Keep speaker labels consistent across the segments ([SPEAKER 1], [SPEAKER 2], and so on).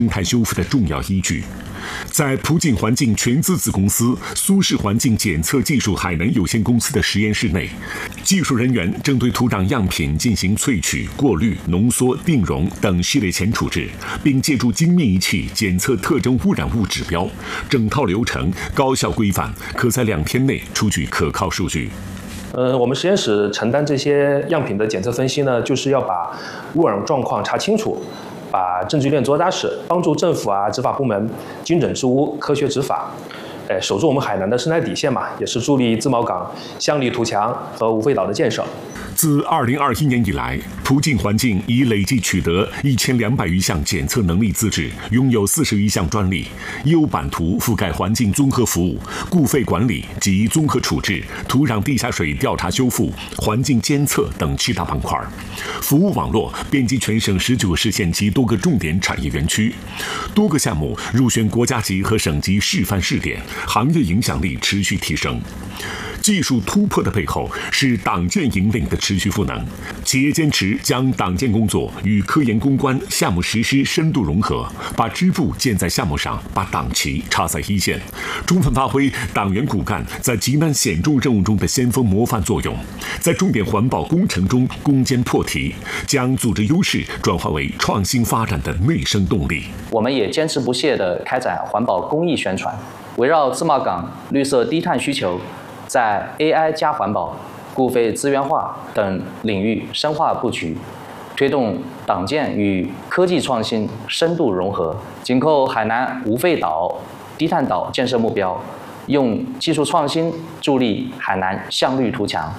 [SPEAKER 1] 生态修复的重要依据。在普景环境全资子公司苏氏环境检测技术海南有限公司的实验室内，技术人员正对土壤样品进行萃取、过滤、浓缩、定容等系列前处置，并借助精密仪器检测特征污染物指标，整套流程高效规范，可在2天内出具可靠数据。
[SPEAKER 2] 我们实验室承担这些样品的检测分析呢，就是要把污染状况查清楚，把证据链做扎实，帮助政府执法部门精准治污、科学执法，守住我们海南的生态底线嘛，也是助力自贸港向里图强和无废岛的建设。
[SPEAKER 1] 自2021年以来，普景环境已累计取得1200余项检测能力资质，拥有41项专利，业务版图覆盖环境综合服务、固废管理及综合处置、土壤地下水调查修复、环境监测等7大板块，服务网络遍及全省19个市县及多个重点产业园区，多个项目入选国家级和省级示范试点，行业影响力持续提升。技术突破的背后是党建引领的持续赋能，企业坚持将党建工作与科研攻关项目实施深度融合，把支部建在项目上，把党旗插在一线，充分发挥党员骨干在急难险重任务中的先锋模范作用，在重点环保工程中攻坚破题，将组织优势转化为创新发展的内生动力。
[SPEAKER 3] 我们也坚持不懈地开展环保公益宣传，围绕自贸港绿色低碳需求，在 AI 加环保、固废资源化等领域深化布局，推动党建与科技创新深度融合，紧扣海南无废岛、低碳岛建设目标，用技术创新助力海南向绿图强。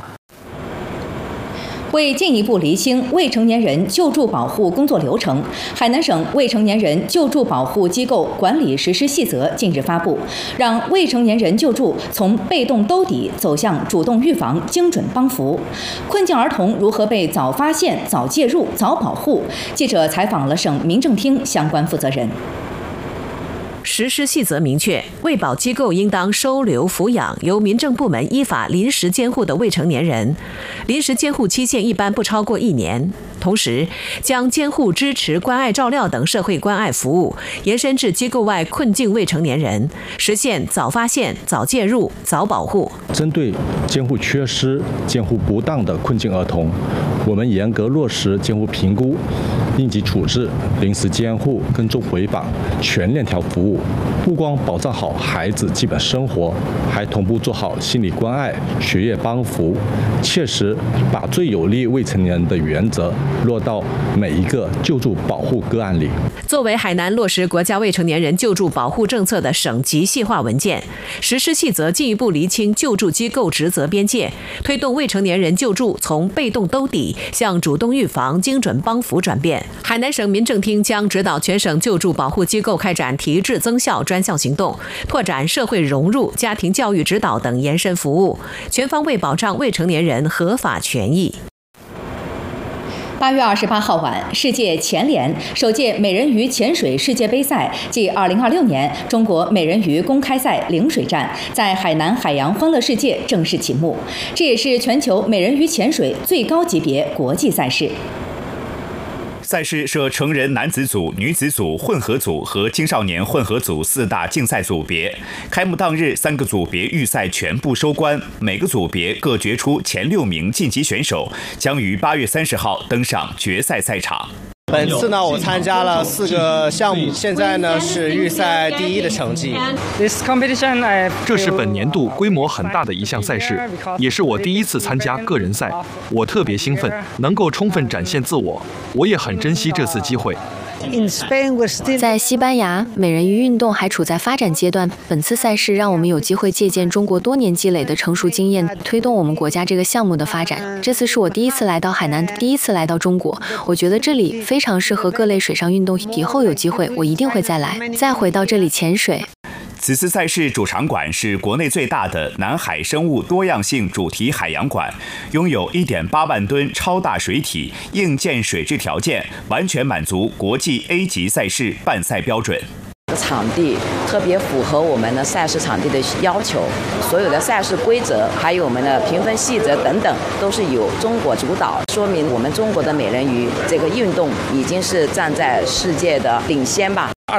[SPEAKER 4] 为进一步厘清未成年人救助保护工作流程，海南省未成年人救助保护机构管理实施细则近日发布，让未成年人救助从被动兜底走向主动预防、精准帮扶。困境儿童如何被早发现、早介入、早保护？记者采访了省民政厅相关负责人。
[SPEAKER 5] 实施细则明确，慰保机构应当收留抚养由民政部门依法临时监护的未成年人，临时监护期限一般不超过1年。同时，将监护支持、关爱照料等社会关爱服务延伸至机构外困境未成年人，实现早发现、早介入、早保护。
[SPEAKER 6] 针对监护缺失、监护不当的困境儿童，我们严格落实监护评估、应急处置、临时监护、跟踪回访全链条服务，不光保障好孩子基本生活，还同步做好心理关爱、学业帮扶，切实把最有利未成年人的原则落到每一个救助保护个案里。
[SPEAKER 5] 作为海南落实国家未成年人救助保护政策的省级细化文件，实施细则进一步厘清救助机构职责边界，推动未成年人救助从被动兜底向主动预防、精准帮扶转变。海南省民政厅将指导全省救助保护机构开展提质增效专项行动，拓展社会融入、家庭教育指导等延伸服务，全方位保障未成年人合法权益。
[SPEAKER 4] 8月28号晚，世界潜联首届美人鱼潜水世界杯赛暨2026年中国美人鱼公开赛领水站在海南海洋欢乐世界正式启幕，这也是全球美人鱼潜水最高级别国际赛事。
[SPEAKER 7] 赛事设成人男子组、女子组、混合组和青少年混合组4大竞赛组别。开幕当日，3个组别预赛全部收官，每个组别各决出前6名晋级选手，将于8月30号登上决赛赛场。
[SPEAKER 8] 本次呢，我参加了4个项目，现在呢是预赛第1的成绩。
[SPEAKER 9] 这是本年度规模很大的一项赛事，也是我第1次参加个人赛，我特别兴奋，能够充分展现自我，我也很珍惜这次机会。
[SPEAKER 10] 在西班牙，美人鱼运动还处在发展阶段。本次赛事让我们有机会借鉴中国多年积累的成熟经验，推动我们国家这个项目的发展。这次是我第1次来到海南，第1次来到中国，我觉得这里非常适合各类水上运动。以后有机会，我一定会再来，再回到这里潜水。
[SPEAKER 7] 此次赛事主场馆是国内最大的南海生物多样性主题海洋馆，拥有1.8万吨超大水体，硬件水质条件完全满足国际 A 级赛事办赛标准。
[SPEAKER 11] 场地特别符合我们的赛事场地的要求，所有的赛事规则还有我们的评分细则等等都是由中国主导，说明我们中国的美人鱼这个运动已经是站在世界的领先吧。